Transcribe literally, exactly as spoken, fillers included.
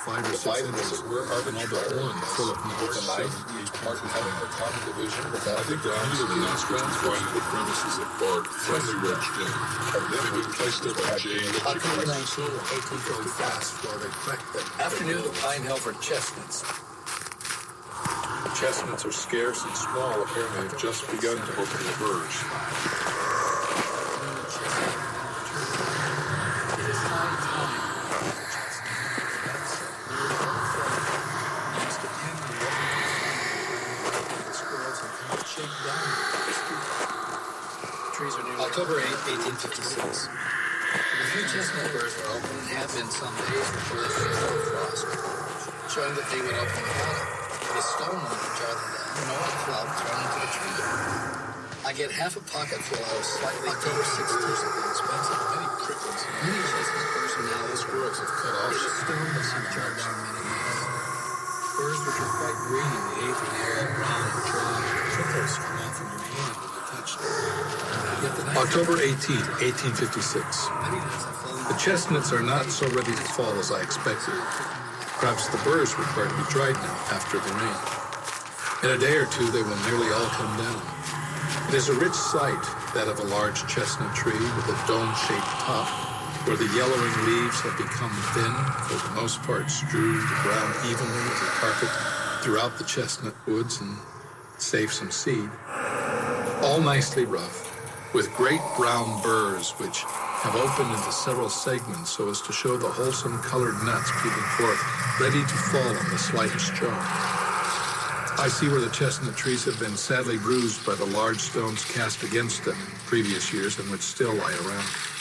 five or six inches, and all but one full of nuts. The knife, each part having a common division. I think the key to the nuts was to find the premises of bark finely wedged in, and then it was placed over jade. October nineteenth, eighteen fifty-five. Afternoon of pine hill for chestnuts. Chestnuts are scarce and small, apparently have just begun to open their burrs. October eighth, eighteen fifty-six. The few chestnut burrs were open and had been some days before they fell from frost, showing that they would open without it. The stone ones are the north club thrown into the tree. I get half a pocket full of slightly October sixteenth, the expensive many prickles. Many chestnut burrs now the squirrels have cut off. The stone was jarred down many years. Burrs which are quite green in the eighth and yellow, brown, and dry. Prickles come off from your hand when you touch them. October eighteenth, eighteen fifty-six. The chestnuts are not so ready to fall as I expected. Perhaps the burrs require to be dried now after the rain. In a day or two, they will nearly all come down. It is a rich sight, that of a large chestnut tree with a dome-shaped top, where the yellowing leaves have become thin, for the most part strewed the ground evenly as a carpet throughout the chestnut woods and save some seed. All nicely rough, with great brown burrs which have opened into several segments so as to show the wholesome colored nuts peeping forth, ready to fall on the slightest jar. I see where the chestnut trees have been sadly bruised by the large stones cast against them in previous years and which still lie around.